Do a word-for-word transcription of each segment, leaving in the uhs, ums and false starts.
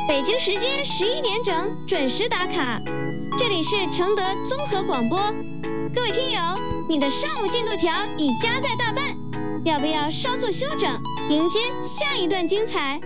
北京时间十一点整准时打卡。这里是承德综合广播，各位听友，你的上午进度条已加载大半，要不要稍作休整，迎接下一段精彩？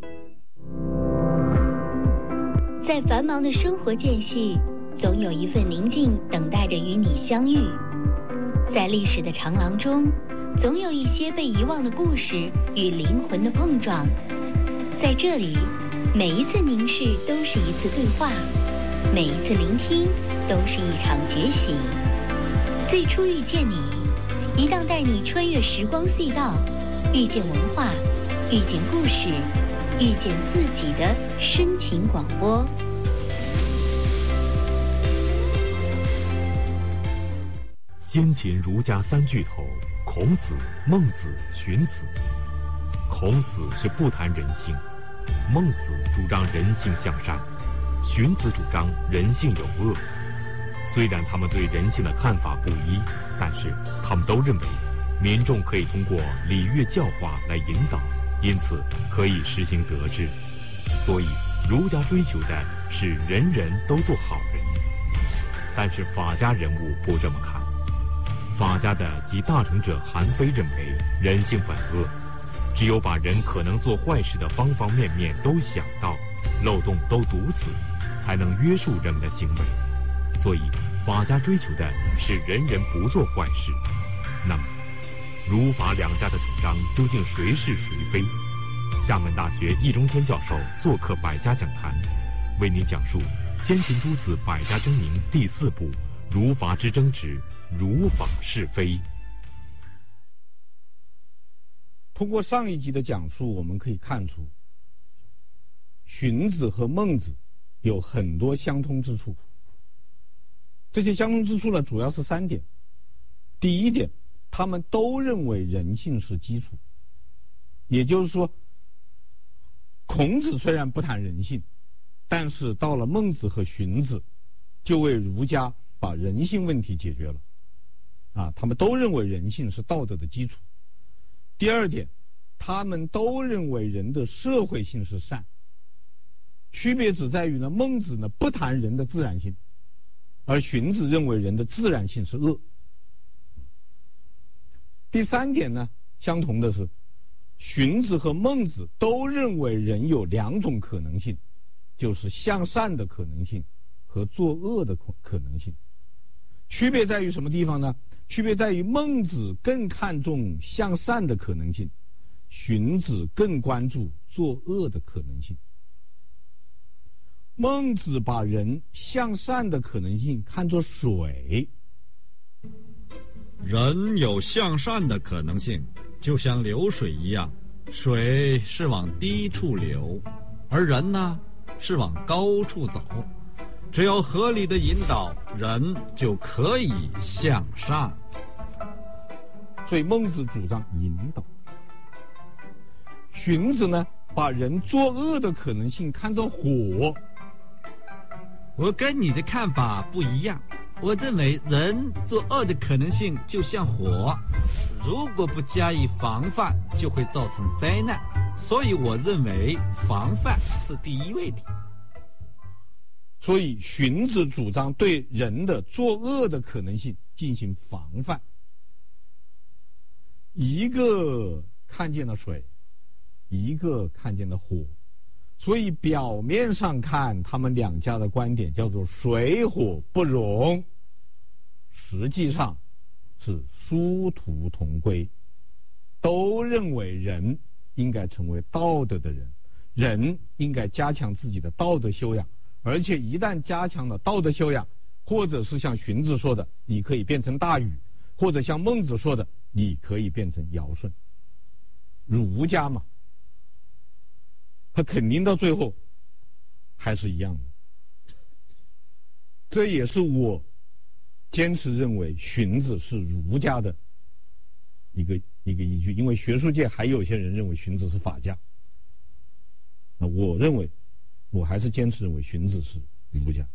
在繁忙的生活间隙，总有一份宁静等待着与你相遇。在历史的长廊中，总有一些被遗忘的故事与灵魂的碰撞。在这里，每一次凝视都是一次对话，每一次聆听都是一场觉醒。最初遇见你，一档带你穿越时光隧道，遇见文化，遇见故事，遇见自己的深情广播。 先秦儒家三巨头，孔子、孟子、荀子。孔子是不谈人性，孟子主张人性向善，荀子主张人性有恶。虽然他们对人性的看法不一，但是他们都认为民众可以通过礼乐教化来引导，因此可以实行德治。所以儒家追求的是人人都做好人。但是法家人物不这么看。法家的集大成者韩非认为人性本恶，只有把人可能做坏事的方方面面都想到，漏洞都堵死，才能约束人们的行为。所以法家追求的是人人不做坏事。那么儒法两家的主张究竟谁是谁非？厦门大学易中天教授做客百家讲坛，为您讲述先秦诸子百家争鸣第四部儒法之争之儒法是非。 通过上一集的讲述，我们可以看出荀子和孟子有很多相通之处。这些相通之处呢，主要是三点。第一点，他们都认为人性是基础，也就是说，孔子虽然不谈人性，但是到了孟子和荀子，就为儒家把人性问题解决了。啊，他们都认为人性是道德的基础。第二点，他们都认为人的社会性是善，区别只在于呢，孟子呢不谈人的自然性，而荀子认为人的自然性是恶。第三点呢，相同的是，荀子和孟子都认为人有两种可能性，就是向善的可能性和作恶的可能性。区别在于什么地方呢？区别在于孟子更看重向善的可能性，荀子更关注作恶的可能性。孟子把人向善的可能性看作水， 人有向善的可能性，就像流水一样，水是往低处流，而人呢是往高处走。只有合理的引导，人就可以向善。 所以孟子主张引导。荀子呢，把人作恶的可能性看作火。 我跟你的看法不一样，我认为人作恶的可能性就像火，如果不加以防范，就会造成灾难。所以我认为防范是第一位的。 所以荀子主张对人的作恶的可能性进行防范。一个看见了水，一个看见了火，所以表面上看他们两家的观点叫做水火不容，实际上是殊途同归，都认为人应该成为道德的人，人应该加强自己的道德修养，而且一旦加强了道德修养，或者是像荀子说的你可以变成大禹，或者像孟子说的你可以变成尧舜。儒家嘛，他肯定到最后还是一样的。这也是我坚持认为荀子是儒家的一个一个依据，因为学术界还有些人认为荀子是法家，那我认为我还是坚持认为荀子是儒家。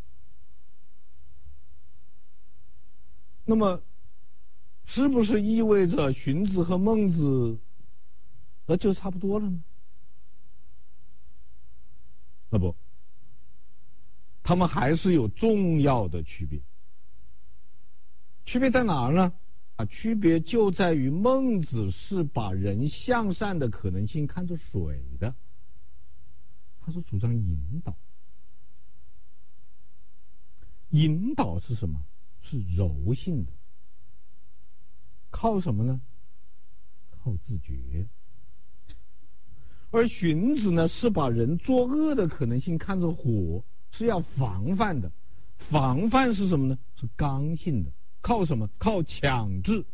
那么是不是意味着荀子和孟子那就差不多了呢？ 那不，他们还是有重要的区别。区别在哪儿呢？啊，区别就在于孟子是把人向善的可能性看作水的，他是主张引导。引导是什么？是柔性的，靠什么呢？靠自觉。而荀子呢，是把人作恶的可能性看作火，是要防范的。防范是什么呢？是刚性的，靠什么？靠强制。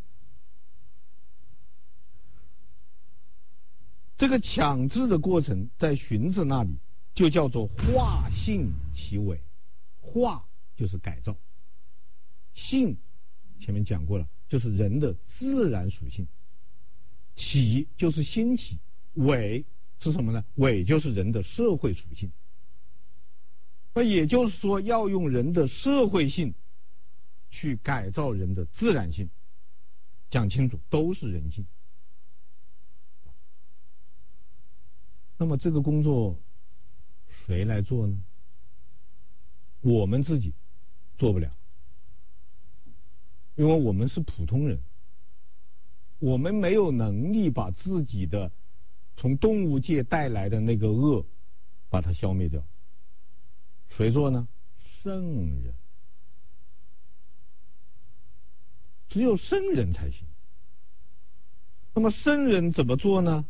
这个强制的过程在荀子那里就叫做化性其伪。化就是改造，性前面讲过了，就是人的自然属性，起就是兴起，伪是什么呢？伪就是人的社会属性。那也就是说，要用人的社会性去改造人的自然性，讲清楚，都是人性。那么这个工作谁来做呢？我们自己做不了，因为我们是普通人，我们没有能力把自己的从动物界带来的那个恶把它消灭掉。谁做呢？圣人，只有圣人才行。那么圣人怎么做呢？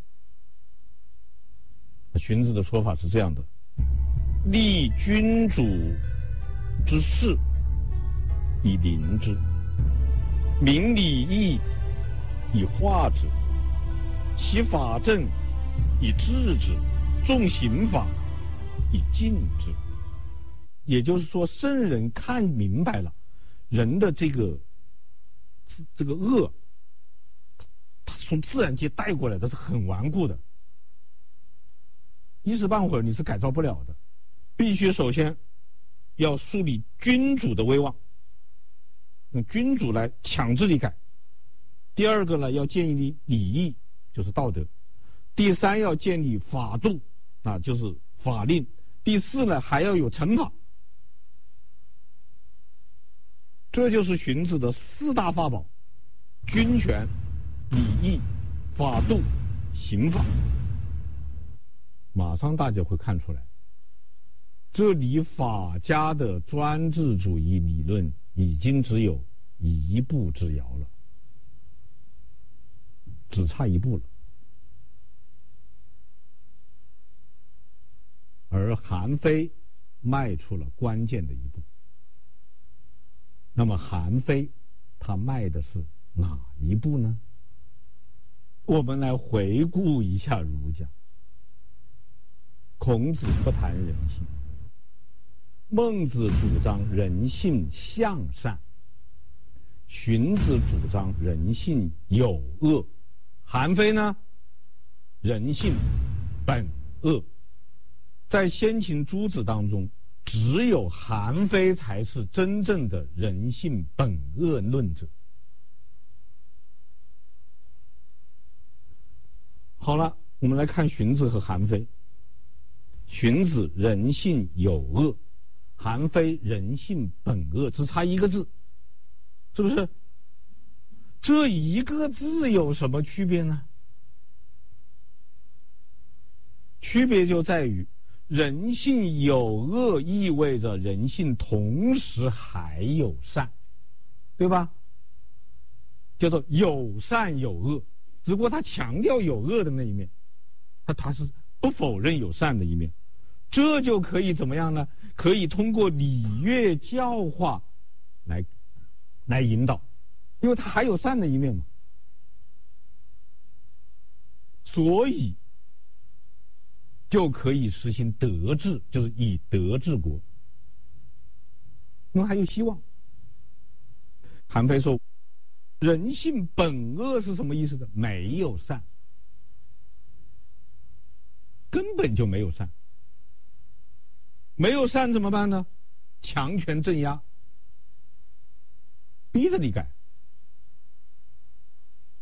荀子的说法是这样的：立君主之事以临之，明礼义以化之，其法正以治之，重刑法以禁之。也就是说，圣人看明白了人的这个这个恶，他从自然界带过来的是很顽固的，一时半会儿你是改造不了的。必须首先要树立君主的威望，用君主来强制力改。第二个呢，要建立礼义，就是道德。第三，要建立法度，啊，就是法令。第四呢，还要有惩罚。这就是荀子的四大法宝：君权、礼义、法度、刑法。马上大家会看出来，这里法家的专制主义理论已经只有一步之遥了，只差一步了。而韩非迈出了关键的一步。那么韩非他迈的是哪一步呢？我们来回顾一下儒家。孔子不谈人性，孟子主张人性向善，荀子主张人性有恶，韩非呢，人性本恶。在先秦诸子当中，只有韩非才是真正的人性本恶论者。好了，我们来看荀子和韩非。荀子人性有恶，韩非人性本恶，只差一个字，是不是？这一个字有什么区别呢？区别就在于人性有恶意味着人性同时还有善，对吧？叫做有善有恶，只不过他强调有恶的那一面，他他是不否认有善的一面。这就可以怎么样呢？可以通过礼乐教化来来引导，因为他还有善的一面嘛。所以就可以实行德治，就是以德治国，因为还有希望。韩非说，人性本恶是什么意思呢？没有善，根本就没有善。没有善怎么办呢？强权镇压，逼着你改，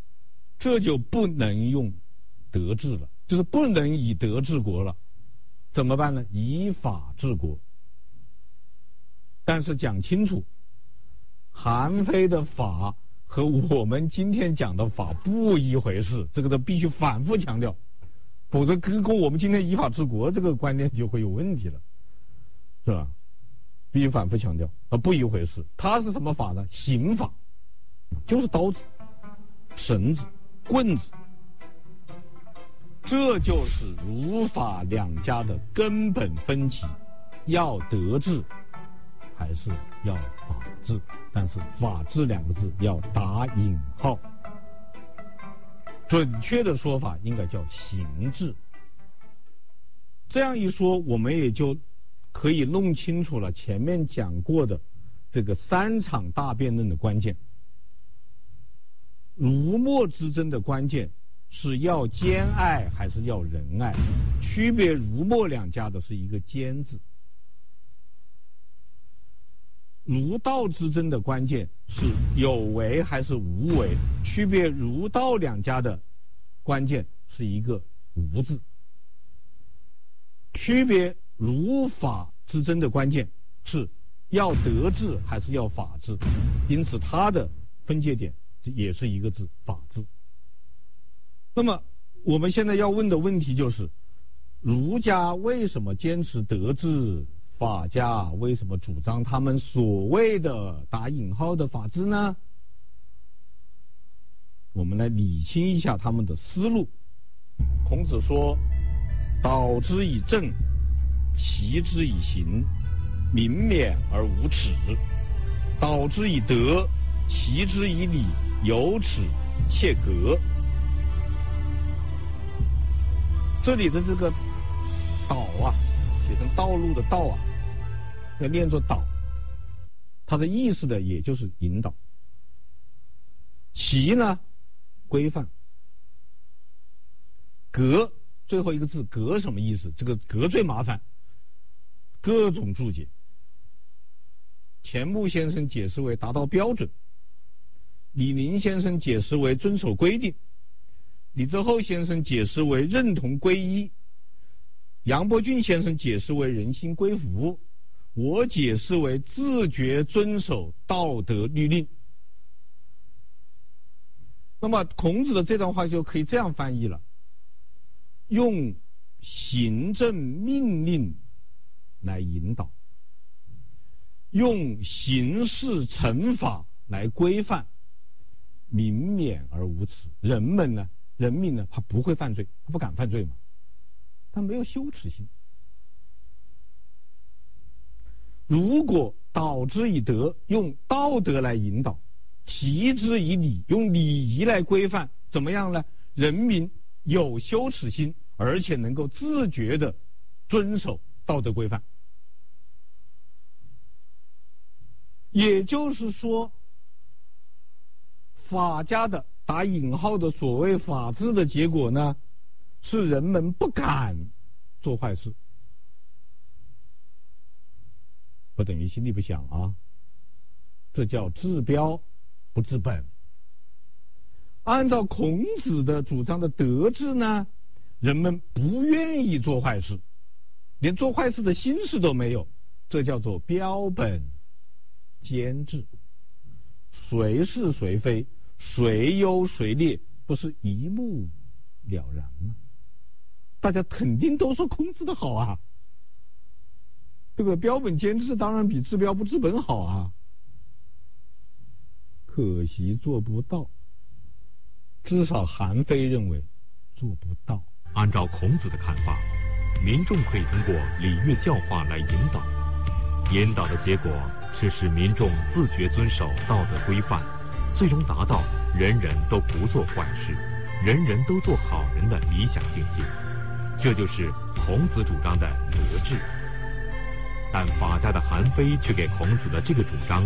这就不能用德治了，就是不能以德治国了。 怎么办呢？以法治国。但是讲清楚，韩非的法和我们今天讲的法不一回事，这个都必须反复强调，否则跟跟我们今天以法治国这个观念就会有问题了，是吧？必须反复强调，啊，不一回事。它是什么法呢？刑法，就是刀子、绳子、棍子，这就是儒法两家的根本分歧，要德治还是要法治？但是法治两个字要打引号，准确的说法应该叫刑治。这样一说，我们也就可以弄清楚了前面讲过的这个三场大辩论的关键。儒墨之争的关键是要兼爱还是要仁爱，区别儒墨两家的是一个兼字。儒道之争的关键是有为还是无为，区别儒道两家的关键是一个无字。区别儒法之争的关键是要德治还是要法治，因此它的分界点也是一个字，法治。那么我们现在要问的问题就是，儒家为什么坚持德治，法家为什么主张他们所谓的打引号的法治呢？我们来理清一下他们的思路。孔子说：导之以政，齐之以刑，民免而无耻；导之以德，齐之以礼，有耻且格。这里的这个导啊，写成道路的道啊，要念作导，它的意思呢，也就是引导。齐呢，规范。格，最后一个字格什么意思？这个格最麻烦，各种注解。钱穆先生解释为达到标准，李宁先生解释为遵守规定，李泽厚先生解释为认同归一，杨伯峻先生解释为人心归服，我解释为自觉遵守道德律令。那么孔子的这段话就可以这样翻译了：用行政命令来引导，用刑事惩罚来规范，民免而无耻。人们呢，人民呢，他不会犯罪，他不敢犯罪嘛，他没有羞耻心。如果导之以德，用道德来引导；齐之以礼，用礼仪来规范，怎么样呢？人民有羞耻心，而且能够自觉地遵守道德规范。也就是说，法家的打引号的所谓法治的结果呢，是人们不敢做坏事，不等于心里不想啊，这叫治标不治本。按照孔子的主张的德治呢，人们不愿意做坏事，连做坏事的心思都没有，这叫做标本兼治。谁是谁非，谁优谁劣，不是一目了然吗？大家肯定都说孔子的好啊，这个标本兼治当然比治标不治本好啊，可惜做不到，至少韩非认为做不到。 按照孔子的看法，民众可以通过礼乐教化来引导，引导的结果是使民众自觉遵守道德规范，最终达到人人都不做坏事，人人都做好人的理想境界。这就是孔子主张的德治。但法家的韩非却给孔子的这个主张